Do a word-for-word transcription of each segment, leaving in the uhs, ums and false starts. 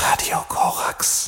Radio Korax.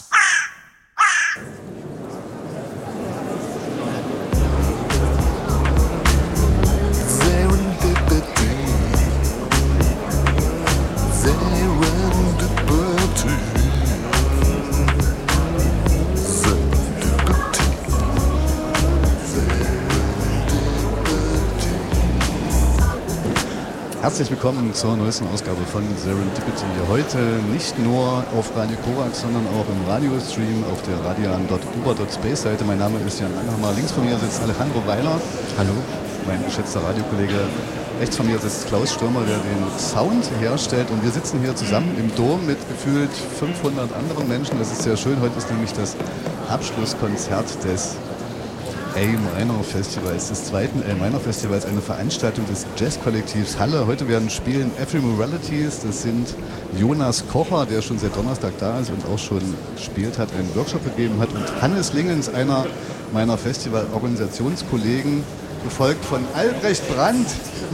Herzlich willkommen zur neuesten Ausgabe von Serendipity. Heute nicht nur auf Radio Korax, sondern auch im Radiostream auf der radian punkt uber punkt space Seite. Mein Name ist Jan Anhammer. Links von mir sitzt Alejandro Weiler. Hallo. Mein geschätzter Radiokollege. Rechts von mir sitzt Klaus Stürmer, der den Sound herstellt. Und wir sitzen hier zusammen im Dom mit gefühlt fünfhundert anderen Menschen. Das ist sehr schön. Heute ist nämlich das Abschlusskonzert des A-Minor Festivals, des zweiten A-Minor Festivals, eine Veranstaltung des Jazzkollektivs Halle. Heute werden spielen Ephemeralities, das sind Jonas Kocher, der schon seit Donnerstag da ist und auch schon gespielt hat, einen Workshop gegeben hat, und Hannes Lingens, einer meiner Festival-Organisationskollegen, gefolgt von Albrecht Brandt,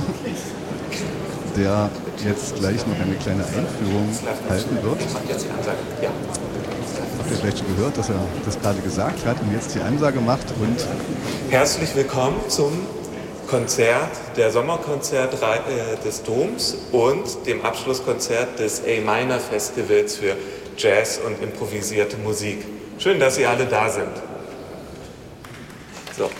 der jetzt gleich noch eine kleine Einführung halten wird. Habt ihr vielleicht schon gehört, dass er das gerade gesagt hat und jetzt die Ansage macht. Und herzlich willkommen zum Konzert, der Sommerkonzert des Doms und dem Abschlusskonzert des A-Minor Festivals für Jazz und improvisierte Musik. Schön, dass Sie alle da sind. So.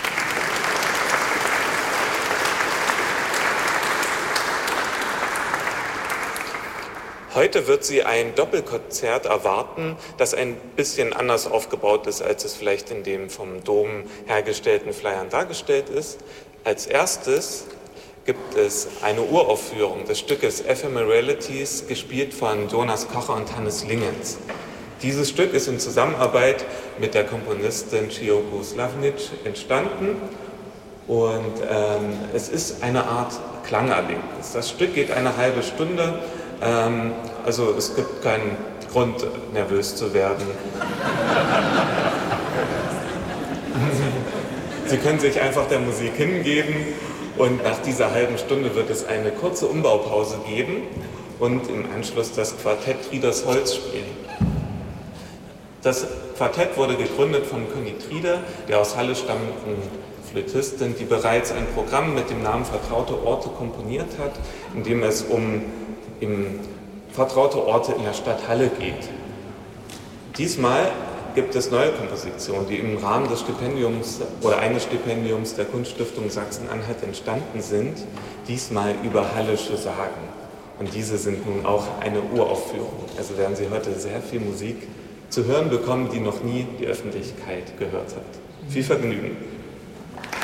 Heute wird Sie ein Doppelkonzert erwarten, das ein bisschen anders aufgebaut ist, als es vielleicht in dem vom Dom hergestellten Flyern dargestellt ist. Als erstes gibt es eine Uraufführung des Stückes Ephemeralities, gespielt von Jonas Kocher und Hannes Lingens. Dieses Stück ist in Zusammenarbeit mit der Komponistin Chiyogo Slavnic entstanden und ähm, es ist eine Art Klangerlebnis. Das Stück geht eine halbe Stunde. Ähm, also es gibt keinen Grund, nervös zu werden. Sie können sich einfach der Musik hingeben und nach dieser halben Stunde wird es eine kurze Umbaupause geben und im Anschluss das Quartett Trieders Holz spielen. Das Quartett wurde gegründet von Conny Trieder, der aus Halle stammenden Flötistin, die bereits ein Programm mit dem Namen Vertraute Orte komponiert hat, in dem es um im vertraute Orte in der Stadt Halle geht. Diesmal gibt es neue Kompositionen, die im Rahmen des Stipendiums oder eines Stipendiums der Kunststiftung Sachsen-Anhalt entstanden sind, diesmal über hallische Sagen. Und diese sind nun auch eine Uraufführung. Also werden Sie heute sehr viel Musik zu hören bekommen, die noch nie die Öffentlichkeit gehört hat. Viel Vergnügen!